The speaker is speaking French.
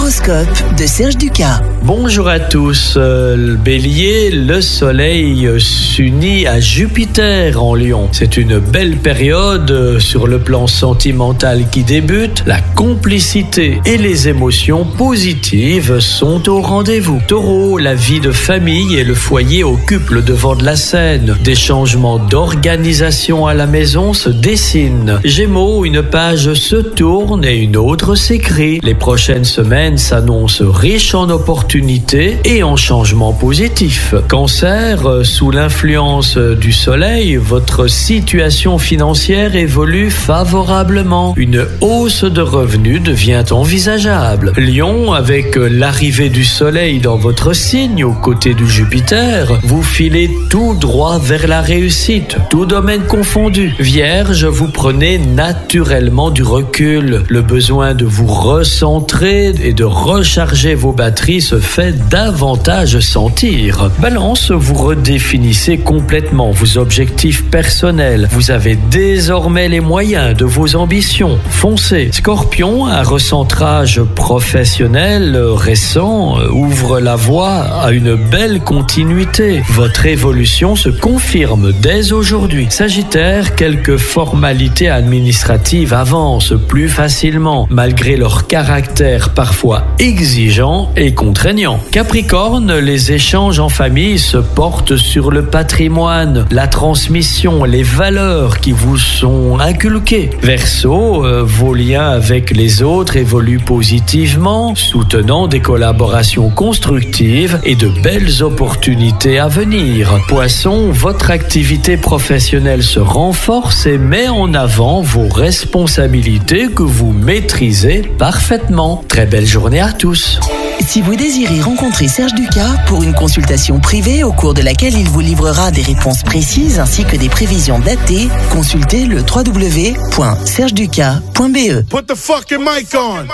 L'horoscope de Serge Ducas. Bonjour à tous. Bélier, le soleil s'unit à Jupiter en Lion. C'est une belle période sur le plan sentimental qui débute. La complicité et les émotions positives sont au rendez-vous. Taureau, la vie de famille et le foyer occupent le devant de la scène. Des changements d'organisation à la maison se dessinent. Gémeaux, une page se tourne et une autre s'écrit. Les prochaines semaines s'annoncent riches en opportunités et en changements positifs. Cancer, sous l'influence du soleil, votre situation financière évolue favorablement. Une hausse de revenus devient envisageable. Lion, avec l'arrivée du soleil dans votre signe aux côtés du Jupiter, vous filez tout droit vers la réussite, tout domaine confondu. Vierge, vous prenez naturellement du recul. Le besoin de vous recentrer et de recharger vos batteries se fait davantage sentir. Balance, vous redéfinissez complètement vos objectifs personnels. Vous avez désormais les moyens de vos ambitions. Foncez. Scorpion, un recentrage professionnel récent ouvre la voie à une belle continuité. Votre évolution se confirme dès aujourd'hui. Sagittaire, quelques formalités administratives avancent plus facilement, malgré leur caractère parfois exigeant et contraignant. Capricorne, les échanges en famille se portent sur le patrimoine, la transmission, les valeurs qui vous sont inculquées. Verseau, vos liens avec les autres évoluent positivement, soutenant des collaborations constructives et de belles opportunités à venir. Poisson, votre activité professionnelle se renforce et met en avant vos responsabilités que vous maîtrisez parfaitement. Très belle journée à tous. Si vous désirez rencontrer Serge Ducas pour une consultation privée au cours de laquelle il vous livrera des réponses précises ainsi que des prévisions datées, consultez le www.sergeducas.be. Put the fucking mic on.